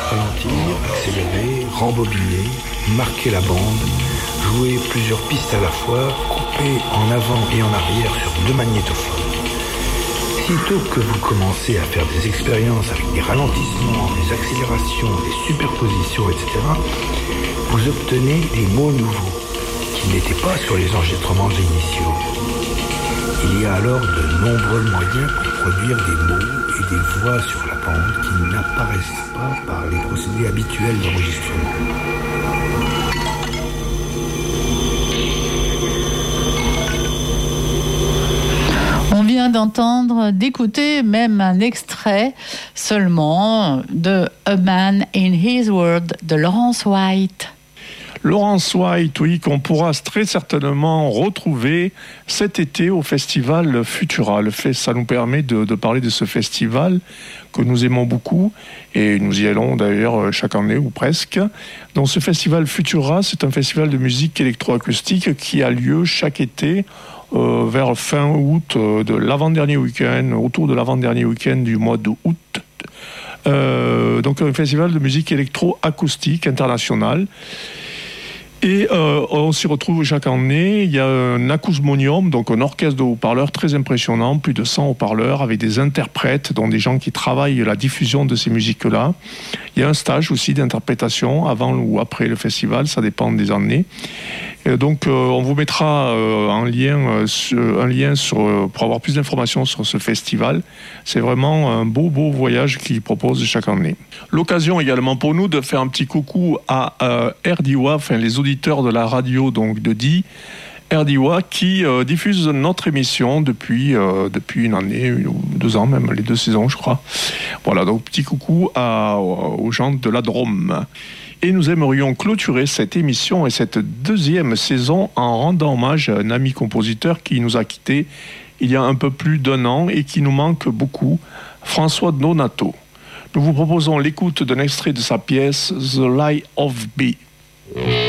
ralentir, accélérer, rembobiner, marquer la bande, jouer plusieurs pistes à la fois, couper en avant et en arrière sur 2 magnétophones. Sitôt que vous commencez à faire des expériences avec des ralentissements, des accélérations, des superpositions, etc., vous obtenez des mots nouveaux qui n'étaient pas sur les enregistrements initiaux. Il y a alors de nombreux moyens pour produire des mots et des voix sur la bande qui n'apparaissent pas par les procédés habituels d'enregistrement. On vient d'écouter même un extrait seulement de A Man in His World de Laurence White. Laurence White, oui, qu'on pourra très certainement retrouver cet été au festival Futura. Ça nous permet de parler de ce festival que nous aimons beaucoup et nous y allons d'ailleurs chaque année ou presque. Donc ce festival Futura, c'est un festival de musique électroacoustique qui a lieu chaque été vers fin août, de l'avant-dernier week-end, autour de l'avant-dernier week-end du mois d'août. Donc un festival de musique électroacoustique international. Et on s'y retrouve chaque année. Il y a un acousmonium, donc un orchestre de haut-parleurs très impressionnant, plus de 100 haut-parleurs avec des interprètes, dont des gens qui travaillent la diffusion de ces musiques-là. Il y a un stage aussi d'interprétation avant ou après le festival, ça dépend des années. Et donc on vous mettra un lien pour avoir plus d'informations sur ce festival. C'est vraiment un beau voyage qu'ils proposent chaque année. L'occasion également pour nous de faire un petit coucou à RDIWA, enfin les auditeurs de la radio donc de RDIWA qui diffuse notre émission depuis une année ou 2 ans, même les 2 saisons je crois. Voilà, donc petit coucou aux gens de la Drôme. Et nous aimerions clôturer cette émission et cette 2e saison en rendant hommage à un ami compositeur qui nous a quittés il y a un peu plus d'1 an et qui nous manque beaucoup, François Donato. Nous vous proposons l'écoute d'un extrait de sa pièce The Lie of B.